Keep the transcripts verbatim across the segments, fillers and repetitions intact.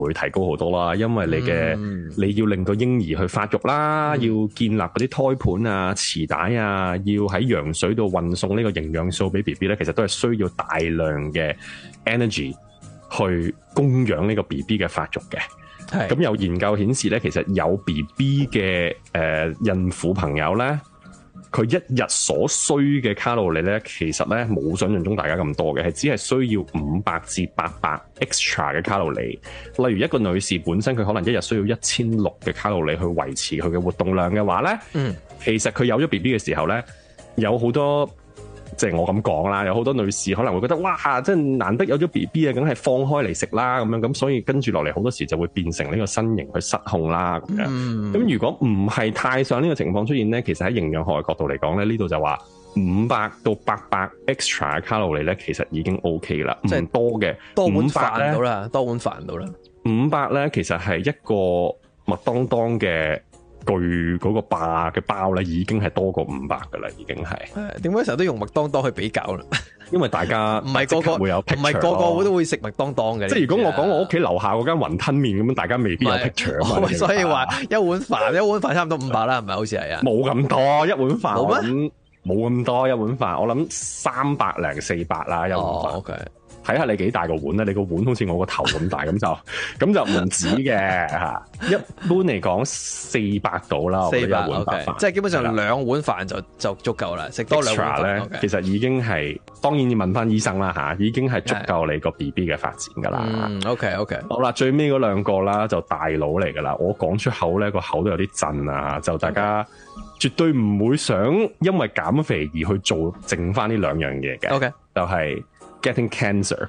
會提高好多啦，因為你嘅、嗯、你要令到嬰兒去發育啦，嗯、要建立嗰啲胎盤啊、臍帶啊，要喺羊水度運送呢個營養素俾 B B 咧，其實都係需要大量嘅 energy 去供養呢個 B B 嘅發育嘅。咁有研究顯示咧，其實有 B B 嘅誒孕婦朋友咧，佢一日所需嘅卡路里咧，其實咧冇想象中大家咁多嘅，係只係需要五百至八百 extra 嘅卡路里。例如一個女士本身佢可能一日需要一千六嘅卡路里去維持佢嘅活動量嘅話咧，嗯，其實佢有咗 B B 嘅時候咧，有好多。即係我咁講啦，有好多女士可能會覺得哇，真係難得有咗 B B 啊，梗係放開嚟食啦咁樣，咁所以跟住落嚟好多時就會變成呢個身形去失控啦咁樣。咁、嗯、如果唔係太想呢個情況出現咧，其實喺營養學嘅角度嚟講咧，呢度就話五百到八百 extra 嘅卡路里咧，其實已經 OK 啦，唔係多嘅， 多碗飯到啦，多碗飯到啦。 五百咧其實係一個麥當當嘅。巨嗰個霸嘅包咧，已經係多過五百噶啦，已經係。 點解成日都用麥當當去比較啦？ 因為大家唔係個個會有，唔係個個都會食麥當當嘅。 即係如果我講我屋企樓下嗰間雲吞麵咁樣，大家未必有 picture 啊嘛。 所以話一碗飯，一碗飯差唔多五百啦，係咪？好似係啊。 冇咁多一碗飯，我諗冇咁多一碗飯，我諗三百零四百啦一碗飯。 哦 okay 睇下你幾大個碗咧，你個碗好似我個頭咁大，咁就咁就唔止嘅嚇。一般嚟講四百到啦，四百碗白飯，okay. 即係基本上兩碗飯就就足夠啦。食多兩碗飯咧，okay. 其實已經係當然要問翻醫生啦嚇，已經係足夠你個 B B 嘅發展噶啦。 嗯 ，OK OK。 好啦，最尾嗰兩個啦就大佬嚟噶啦，我講出口咧個口都有啲震啊，就大家絕對唔會想因為減肥而去做剩翻呢兩樣嘢嘅。 OK， 就係。Getting cancer，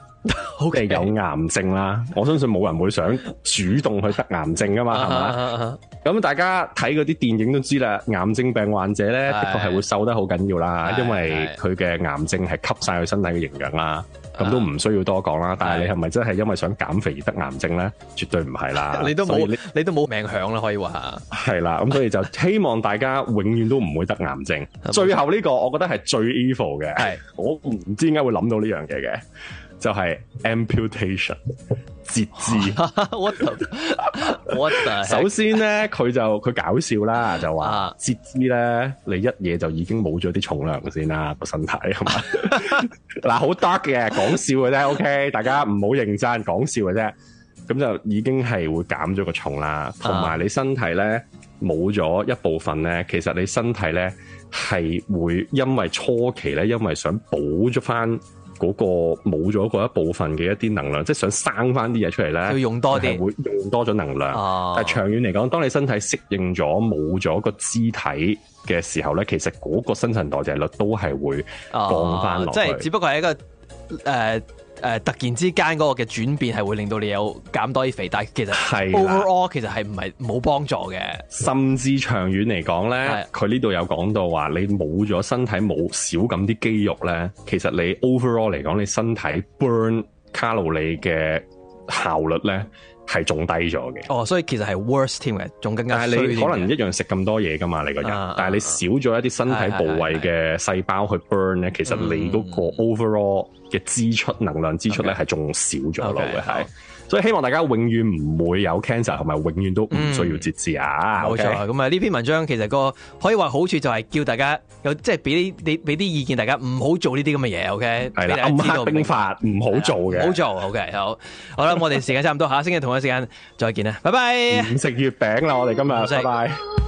okay. 即係有癌症啦。我相信冇人會想主動去得癌症噶嘛，係嘛？咁大家睇嗰啲電影都知啦，癌症病患者咧，的確係會瘦得好緊要啦，因為佢嘅癌症係吸晒佢身體嘅營養啦。咁都唔需要多講啦。但係你係咪真係因為想減肥而得癌症咧？絕對唔係啦。 你都冇，你你都冇命享啦，可以話。係啦，咁所以就希望大家永遠都唔會得癌症。最後呢個，我覺得係最 evil 嘅。係，我唔知點解會諗到呢樣嘢嘅，就係、是、amputation 截肢。 What the What the？ 首先咧，佢就佢搞笑啦，就話截肢咧，你一嘢就已經冇咗啲重量先啦，個身體係嘛？嗱，好 dark 嘅，講笑嘅啫 ，OK， 大家唔好認真，講笑嘅啫。咁就已經係會減咗個重啦，同埋你身體咧冇咗一部分咧，其實你身體咧係會因為初期咧，因為想補咗翻嗰個冇咗嗰一部分嘅一啲能量，即係想生翻啲嘢出嚟咧， 要用多啲， 會用多咗能量。哦、但係長遠嚟講，當你身體適應咗冇咗個肢體嘅時候咧，其實嗰個新陳代謝率都係會降翻落去。 即係只不過係一個誒。呃誒、呃、突然之間嗰個嘅轉變係會令到你有減多啲肥，但係其實 overall 其實係唔係冇幫助嘅， 甚至長遠嚟講咧，佢呢度有講到話，你冇咗身體冇少咁啲肌肉咧，其實你 overall 嚟講，你身體 burn 卡路里嘅效率咧係仲低咗嘅。 哦，所以其實係 worse 添嘅，仲更加衰。 但係你可能一樣食咁多嘢噶嘛，你個人，啊、但係你少咗一啲身體部位嘅細胞去 burn 咧，其實你嗰個 overall 嘅支出能量支出咧係仲少咗咯，會係。所以希望大家永遠唔會有 cancer， 同埋永遠都唔需要截肢啊！ 冇錯，咁啊呢篇文章其實個可以話好處就係叫大家有即係俾啲俾啲意見，大家唔好做呢啲咁嘅嘢。OK， 係啦，暗黑兵法唔好做嘅， 唔好做。OK，好，好啦，我哋時間差唔多，下星期同一時間再見啦，拜拜。 唔食月餅啦，我哋今日，拜拜。